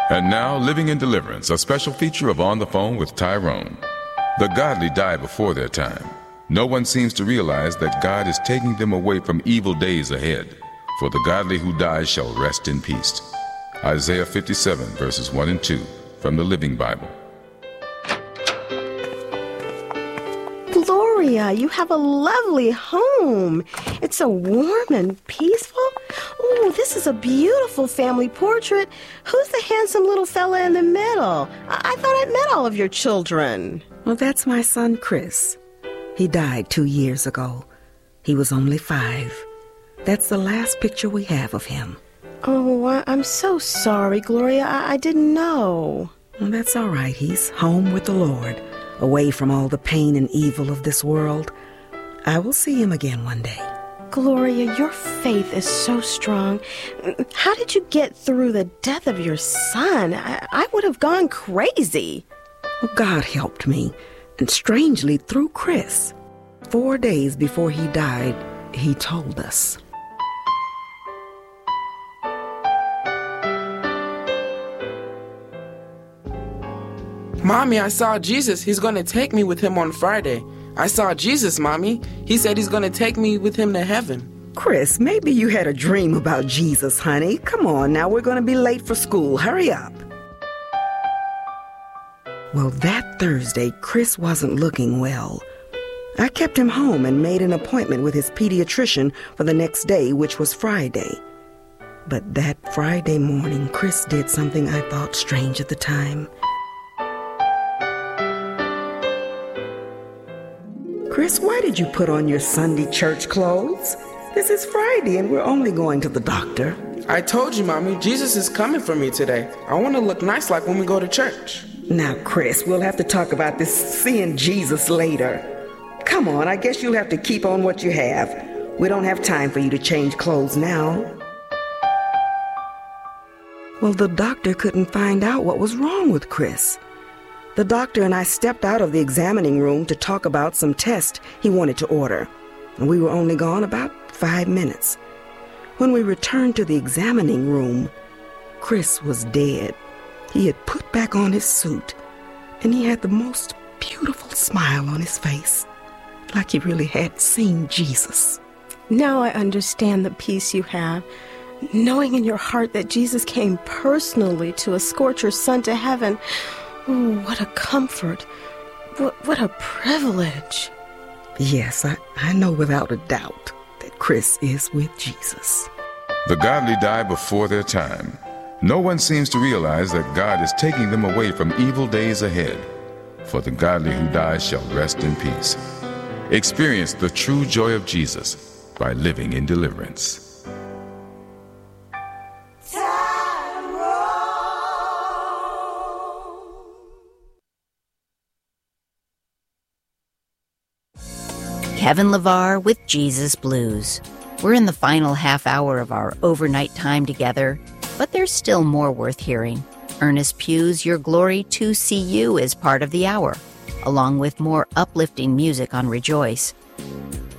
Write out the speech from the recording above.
And now, Living in Deliverance, a special feature of On the Phone with Tyrone. The godly die before their time. No one seems to realize that God is taking them away from evil days ahead. For the godly who die shall rest in peace. Isaiah 57, verses 1 and 2, from the Living Bible. Gloria, you have a lovely home. It's so warm and peaceful. Oh, this is a beautiful family portrait. Who's the handsome little fella in the middle? I thought I'd met all of your children. Well, that's my son, Chris. He died 2 years ago. He was only 5. That's the last picture we have of him. Oh, I'm so sorry, Gloria. I didn't know. Well, that's all right. He's home with the Lord, away from all the pain and evil of this world. I will see him again one day. Gloria, your faith is so strong. How did you get through the death of your son? I would have gone crazy. Well, God helped me, and strangely, through Chris. 4 days before he died, he told us. Mommy, I saw Jesus. He's going to take me with him on Friday. I saw Jesus, Mommy. He said he's going to take me with him to heaven. Chris, maybe you had a dream about Jesus, honey. Come on, now we're going to be late for school. Hurry up. Well, that Thursday, Chris wasn't looking well. I kept him home and made an appointment with his pediatrician for the next day, which was Friday. But that Friday morning, Chris did something I thought strange at the time. Chris, why did you put on your Sunday church clothes? This is Friday and we're only going to the doctor. I told you, Mommy, Jesus is coming for me today. I want to look nice like when we go to church. Now, Chris, we'll have to talk about this seeing Jesus later. Come on, I guess you'll have to keep on what you have. We don't have time for you to change clothes now. Well, the doctor couldn't find out what was wrong with Chris. The doctor and I stepped out of the examining room to talk about some tests he wanted to order. And we were only gone about 5 minutes. When we returned to the examining room, Chris was dead. He had put back on his suit, and he had the most beautiful smile on his face, like he really had seen Jesus. Now I understand the peace you have, knowing in your heart that Jesus came personally to escort your son to heaven. Oh, what a comfort. What a privilege. Yes, I know without a doubt that Chris is with Jesus. The godly die before their time. No one seems to realize that God is taking them away from evil days ahead. For the godly who die shall rest in peace. Experience the true joy of Jesus by living in deliverance. Kevin LeVar with Jesus Blues. We're in the final half hour of our overnight time together, but there's still more worth hearing. Ernest Pugh's Your Glory to See You is part of the hour, along with more uplifting music on Rejoice.